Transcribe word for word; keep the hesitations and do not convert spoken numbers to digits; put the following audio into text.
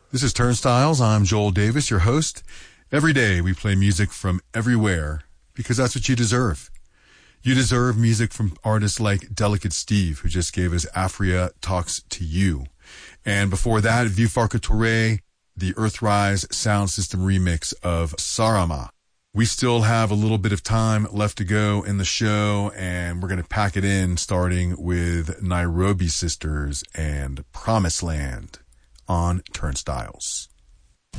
This is Turnstiles. I'm Joel Davis, your host. Every day we play music from everywhere because that's what you deserve. You deserve music from artists like Delicate Steve, who just gave us Afria Talks to You. And before that, Vieux Farka Touré, the Earthrise Sound System remix of Sarama. We still have a little bit of time left to go in the show, and we're going to pack it in starting with Nairobi Sisters and Promised Land on Turnstiles.